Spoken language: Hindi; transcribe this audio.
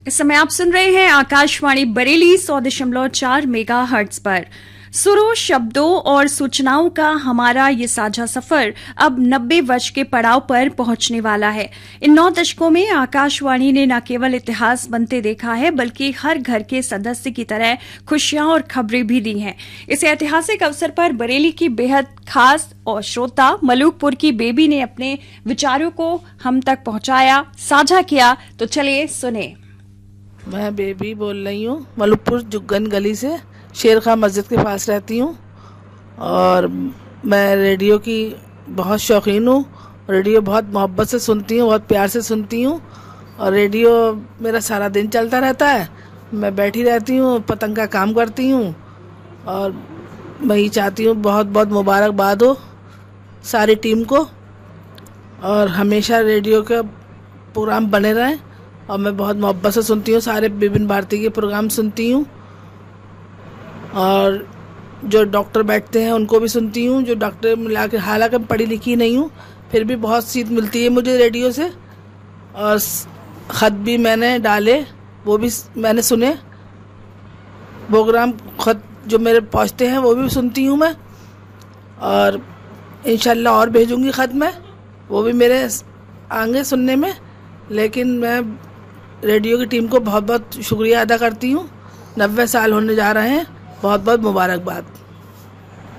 इस समय आप सुन रहे हैं आकाशवाणी बरेली 100.4 मेगाहर्ट्ज पर। सुरों, शब्दों और सूचनाओं का हमारा ये साझा सफर अब 90 वर्ष के पड़ाव पर पहुंचने वाला है। इन 9 दशकों में आकाशवाणी ने न केवल इतिहास बनते देखा है, बल्कि हर घर के सदस्य की तरह खुशियां और खबरें भी दी हैं। इस ऐतिहासिक अवसर पर बरेली की बेहद खास और श्रोता मलूकपुर की बेबी ने अपने विचारों को हम तक पहुंचाया, साझा किया। तो चलिए सुने। मैं बेबी बोल रही हूँ, मलूकपुर जुग्गन गली से, शेर खां मस्जिद के पास रहती हूँ। और मैं रेडियो की बहुत शौकीन हूँ। रेडियो बहुत मोहब्बत से सुनती हूँ, बहुत प्यार से सुनती हूँ। और रेडियो मेरा सारा दिन चलता रहता है। मैं बैठी रहती हूँ, पतंग का काम करती हूँ। और मैं ही चाहती हूँ बहुत बहुत मुबारकबाद हो सारी टीम को, और हमेशा रेडियो का प्रोग्राम बने रहें। और मैं बहुत मोहब्बत से सुनती हूँ, सारे विभिन्न भारती के प्रोग्राम सुनती हूँ। और जो डॉक्टर बैठते हैं उनको भी सुनती हूँ, जो डॉक्टर मिला के, हालांकि मैं पढ़ी लिखी नहीं हूँ, फिर भी बहुत सीख मिलती है मुझे रेडियो से। और ख़त भी मैंने डाले, वो भी मैंने सुने। प्रोग्राम ख़त जो मेरे पहुँचते हैं वो भी सुनती हूँ मैं। और इंशाल्लाह और भेजूँगी ख़त मैं, वो भी मेरे आएंगे सुनने में। लेकिन मैं रेडियो की टीम को बहुत बहुत शुक्रिया अदा करती हूँ। 90 साल होने जा रहे हैं, बहुत बहुत मुबारकबाद।